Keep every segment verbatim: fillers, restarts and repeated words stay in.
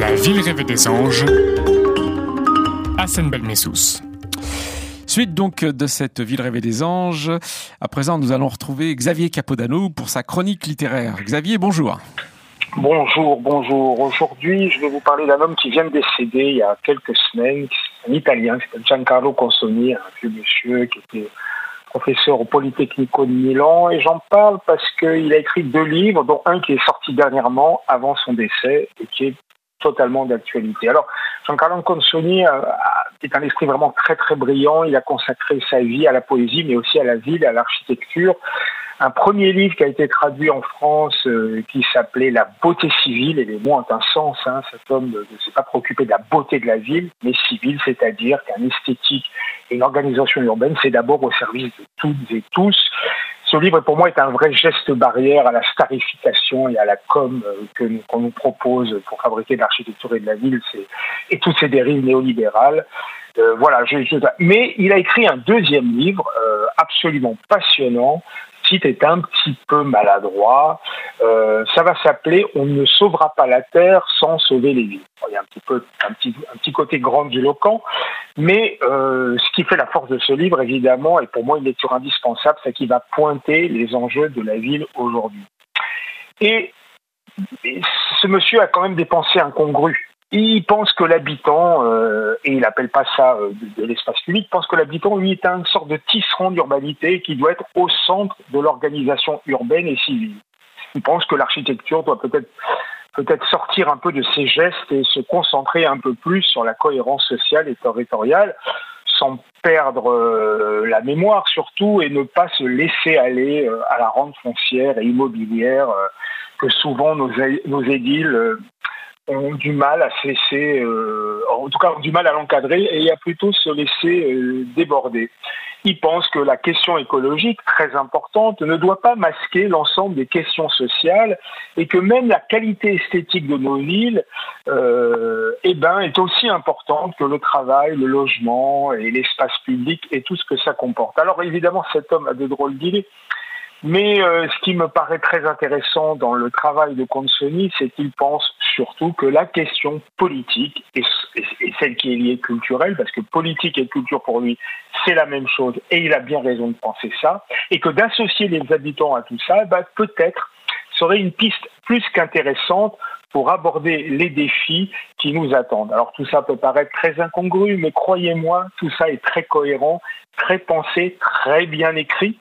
La ville rêvée des anges, Hassan Belmessous. Suite donc de cette ville rêvée des anges, à présent nous allons retrouver Xavier Capodano pour sa chronique littéraire. Xavier, bonjour. Bonjour, bonjour. Aujourd'hui, je vais vous parler d'un homme qui vient de décéder il y a quelques semaines, un Italien, qui s'appelle Giancarlo Consoni, un vieux monsieur qui était professeur au Politecnico de Milan, et j'en parle parce qu'il a écrit deux livres, dont un qui est sorti dernièrement, avant son décès, et qui est totalement d'actualité. Alors, Giancarlo Consoni est un esprit vraiment très très brillant. Il a consacré sa vie à la poésie, mais aussi à la ville, à l'architecture. Un premier livre qui a été traduit en France, euh, qui s'appelait La beauté civile, et les mots ont un sens. Hein. Cet homme ne s'est pas préoccupé de la beauté de la ville, mais civile, c'est-à-dire qu'un esthétique et une organisation urbaine, c'est d'abord au service de toutes et tous. Ce livre, pour moi, est un vrai geste barrière à la starification et à la com euh, que nous, qu'on nous propose pour fabriquer de l'architecture et de la ville, c'est, et toutes ces dérives néolibérales. Euh, voilà. Je, je, mais il a écrit un deuxième livre euh, absolument passionnant. Le titre est un petit peu maladroit. Euh, ça va s'appeler « On ne sauvera pas la Terre sans sauver les villes ». Il y a un petit peu, un petit, un petit côté grandiloquent, mais euh, ce qui fait la force de ce livre, évidemment, et pour moi une lecture indispensable, c'est qu'il va pointer les enjeux de la ville aujourd'hui. Et, et ce monsieur a quand même des pensées incongrues. Il pense que l'habitant, euh, et il n'appelle pas ça euh, de, de l'espace public, pense que l'habitant, lui, est une sorte de tisserand d'urbanité qui doit être au centre de l'organisation urbaine et civile. Il pense que l'architecture doit peut-être peut-être sortir un peu de ses gestes et se concentrer un peu plus sur la cohérence sociale et territoriale, sans perdre euh, la mémoire surtout, et ne pas se laisser aller euh, à la rente foncière et immobilière euh, que souvent nos, nos édiles euh, ont du mal à se laisser, euh, en tout cas ont du mal à l'encadrer, et à plutôt se laisser euh, déborder. Il pense que la question écologique, très importante, ne doit pas masquer l'ensemble des questions sociales, et que même la qualité esthétique de nos villes euh, eh ben, est aussi importante que le travail, le logement et l'espace public et tout ce que ça comporte. Alors évidemment, cet homme a de drôles d'idées. Mais euh, ce qui me paraît très intéressant dans le travail de Consoni, c'est qu'il pense surtout que la question politique est, est, est celle qui est liée culturelle, parce que politique et culture pour lui, c'est la même chose, et il a bien raison de penser ça, et que d'associer les habitants à tout ça, bah, peut-être serait une piste plus qu'intéressante pour aborder les défis qui nous attendent. Alors tout ça peut paraître très incongru, mais croyez-moi, tout ça est très cohérent, très pensé, très bien écrit.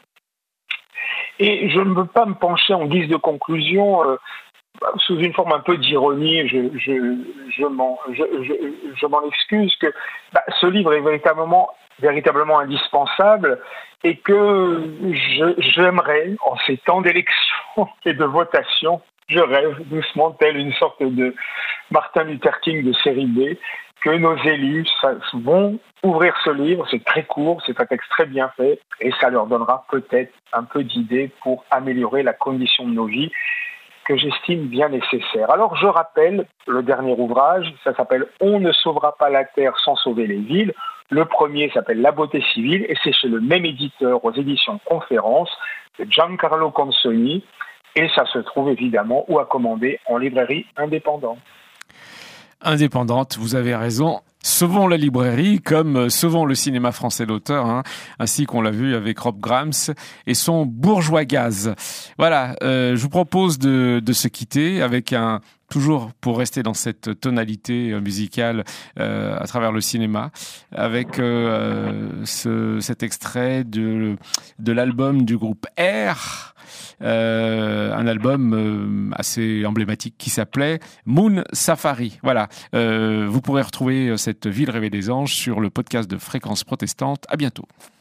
Et je ne veux pas me pencher en guise de conclusion, euh, sous une forme un peu d'ironie, je, je, je, m'en, je, je, je m'en excuse, que bah, ce livre est véritablement, véritablement indispensable, et que je, j'aimerais, en ces temps d'élection et de votation, je rêve doucement, tel une sorte de Martin Luther King de série B, que nos élus vont ouvrir ce livre. C'est très court, c'est un texte très bien fait, et ça leur donnera peut-être un peu d'idées pour améliorer la condition de nos vies, que j'estime bien nécessaire. Alors je rappelle le dernier ouvrage, ça s'appelle « On ne sauvera pas la Terre sans sauver les villes ». Le premier s'appelle « La beauté civile » et c'est chez le même éditeur aux éditions Conférence, de Giancarlo Consoni, et ça se trouve évidemment ou à commander en librairie indépendante. Indépendante, vous avez raison. Sauvons la librairie comme sauvons le cinéma français d'auteur, hein, ainsi qu'on l'a vu avec Rob Grams et son Bourgeois Gaz. Voilà, euh, je vous propose de, de se quitter avec un, toujours pour rester dans cette tonalité musicale euh, à travers le cinéma, avec euh, ce, cet extrait de, de l'album du groupe R, Euh, un album euh, assez emblématique qui s'appelait Moon Safari. Voilà, euh, vous pourrez retrouver cette ville rêvée des anges sur le podcast de Fréquence Protestante. À bientôt.